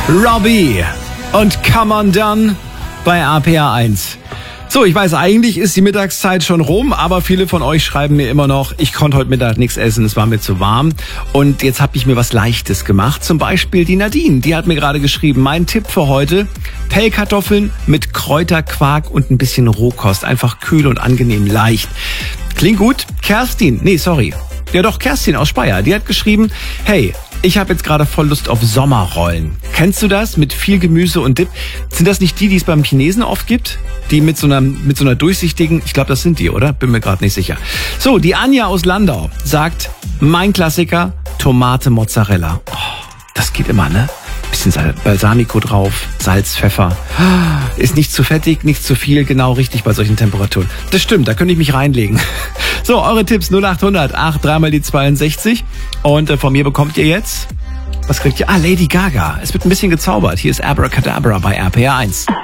Robbie und Come On Done bei RPR 1. So, ich weiß, eigentlich ist die Mittagszeit schon rum, aber viele von euch schreiben mir immer noch, ich konnte heute Mittag nichts essen, es war mir zu warm. Und jetzt habe ich mir was Leichtes gemacht, zum Beispiel die Nadine, die hat mir gerade geschrieben, mein Tipp für heute, Pellkartoffeln mit Kräuterquark und ein bisschen Rohkost, einfach kühl und angenehm leicht. Klingt gut. Kerstin aus Speyer, die hat geschrieben, hey, ich habe jetzt gerade voll Lust auf Sommerrollen. Kennst du das? Mit viel Gemüse und Dip. Sind das nicht die es beim Chinesen oft gibt? Die mit so einer durchsichtigen, ich glaube, das sind die, oder? Bin mir gerade nicht sicher. So, die Anja aus Landau sagt, mein Klassiker, Tomate Mozzarella. Oh, das geht immer, ne? Bisschen Balsamico drauf, Salz, Pfeffer. Ist nicht zu fettig, nicht zu viel, genau richtig bei solchen Temperaturen. Das stimmt, da könnte ich mich reinlegen. So, eure Tipps 0800 83 mal die 62. Und von mir bekommt ihr jetzt, was kriegt ihr? Lady Gaga. Es wird ein bisschen gezaubert. Hier ist Abracadabra bei RPR 1.